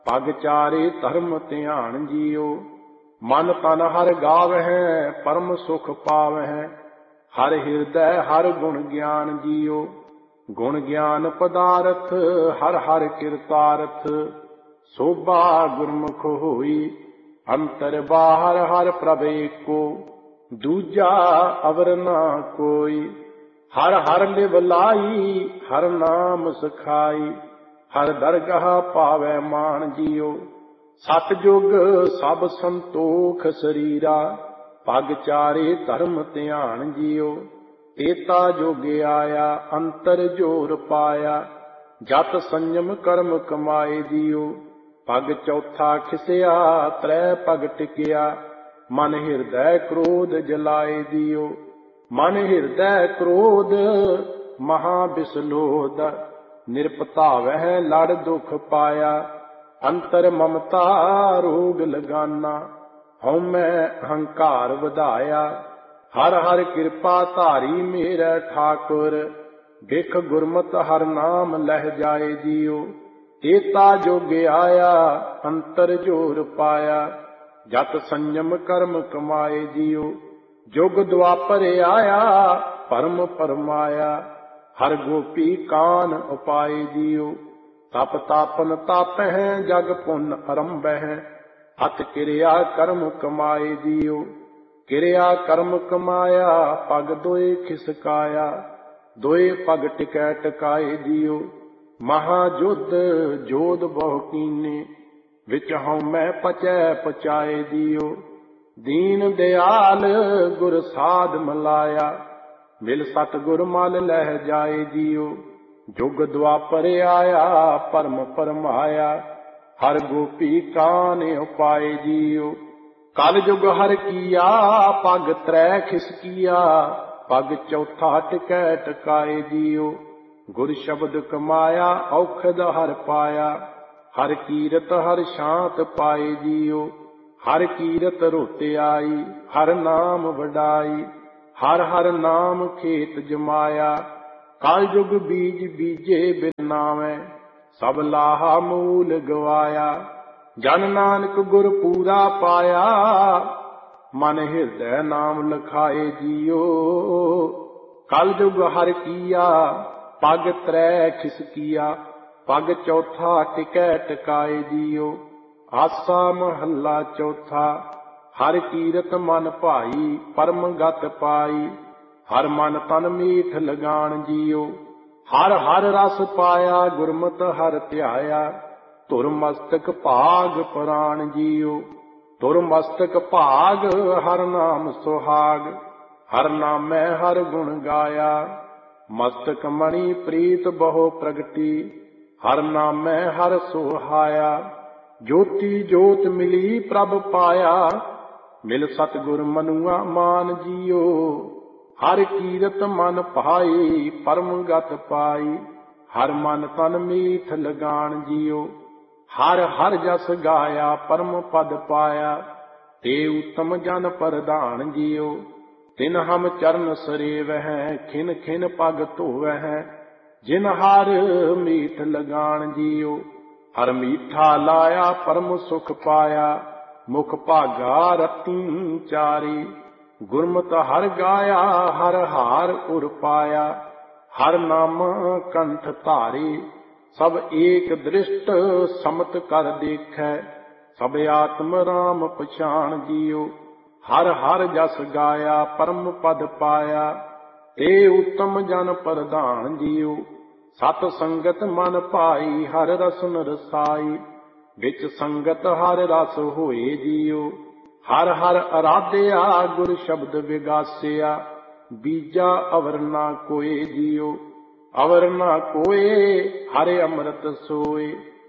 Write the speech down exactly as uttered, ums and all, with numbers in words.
पग चारे धर्म ध्यान जियो। मन तन हर गावहै परम सुख पावहै। हर हृदय हर गुण ज्ञान जियो। गुण ज्ञान पदारथ हर हर किरतारथ। शोभा गुरमुख होई अंतर बाहर हर प्रभ एको। दूजा अवर ना कोई। हर हर लिव लाई हर नाम सखाई। हर दरगाह पावै मान जियो। सतजुग सब संतोख शरीरा। पग चारे धर्म ध्यान जियो। तेता जोगे आया अंतर जोर पाया। जत संयम कर्म कमाए जियो। पग चौथा खिसिया त्रै पग टिकिया। मन हृदय क्रोध जलाए दियो। मन हृदय क्रोध महा बिसलोद। निरपतावह लड़ दुख पाया। अंतर ममता रोग लगाना। हउमै अहंकार वधाया। हर हर कृपा धारी मेरा ठाकुर। बिख गुरमत हर नाम लह जाए जियो। तेता जोगे आया अंतर जोर पाया। जत संयम कर्म कमाए जियो। जुग द्वापर आया परम परमाया। हर गोपी कान उपाय जियो। तप तापन ताप है जग पुन आरंभ है। हथ क्रिया कर्म कमाए जियो। क्रिया कर्म कमाया पग दोए खिसकाया। दोए पग टिकै टकाए जियो। महायुद्ध जोध बहु कीने। विच हउमै पचै पचाए जियो। दीन दयाल गुर साध मलाया। मिल सतगुर मल लह जाए जियो। जुग द्वापर आया परम परमाया। हर गोपी कान उपाय जियो। कल जुग हर किया पग त्रै खिसकिया। पग चौथा टिकै टकाए जियो। गुर शब्द कमाया औखद हर पाया। हर कीरत हर शांत पाए जियो। हर कीरत रोते आई हर नाम वडाई। हर हर नाम खेत जमाया। कल जुग बीज बीजे बिन नावै। सब लाहा मूल गवाया। जन नानक गुर पूरा पाया। मन हृदय नाम लखाए जियो। कल जुग हर किया पग त्रै खिसकिया। पग चौथा टिकै टकाए जियो। आसा महला चौथा। हर कीरत मन भाई परम गत पाई। हर मन तन मीठ लगान जियो। हर हर रस पाया गुरमत हर ध्याया। धुर मस्तक भाग प्राण जियो। धुर मस्तक भाग हर नाम सुहाग। हर नामै हर गुण गाया। मस्तक मणि प्रीत बहु प्रगति। हर नामै हर सुहाया। ज्योति जोत मिली प्रभ पाया। मिल सतगुर मनुआ मान जियो। हर कीरत मन भाई परम गत पाई। हर मन तन मीठ लगान जियो। हर हर जस गाया परम पद पाया। ते उत्तम जन प्रधान जियो। तिन हम चरण सरेव हैं खिन खिन पग धोवै हैं। जिन हर मीठ लगान जियो। हर मीठा लाया परम सुख पाया। मुख भागा रती चारी। गुरमत हर गाया हर हार उर पाया। हर नाम कंठ धारी। सब एक दृष्ट समत कर देखै। सब आत्म राम पछाण जियो। हर हर जस गाया परम पद पाया। ते उत्तम जन प्रधान जियो। सत संगत मन पाई हर रसन रसाई। विच संगत हर रस होए जियो। हर हर आराध्या गुर शब्द विगासिया। बीजा अवर ना कोय जियो। अवर ना कोय हरे अमृत सोए।